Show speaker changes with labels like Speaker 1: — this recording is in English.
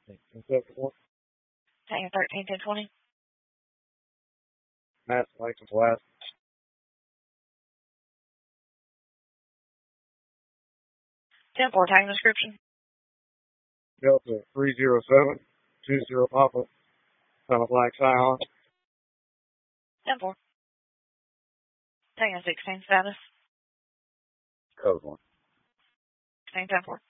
Speaker 1: Tango 13, 1020.
Speaker 2: Mass license last.
Speaker 1: Temple, tango description.
Speaker 2: Delta 307, 20 Papa, Black Scion.
Speaker 1: Temple. Tango 16 status.
Speaker 2: Code 1.
Speaker 1: 16 Temple.